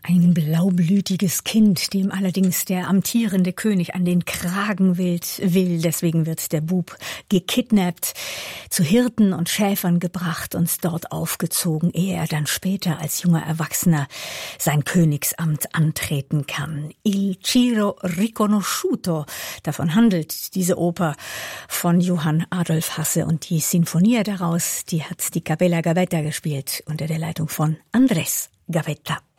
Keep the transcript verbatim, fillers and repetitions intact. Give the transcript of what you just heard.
Ein blaublütiges Kind, dem allerdings der amtierende König an den Kragen will. Deswegen wird der Bub gekidnappt, zu Hirten und Schäfern gebracht und dort aufgezogen, ehe er dann später als junger Erwachsener sein Königsamt antreten kann. Il Ciro Riconosciuto, davon handelt diese Oper von Johann Adolf Hasse, und die Sinfonia daraus, die hat die Capella Gavetta gespielt unter der Leitung von Andrés Gavetta.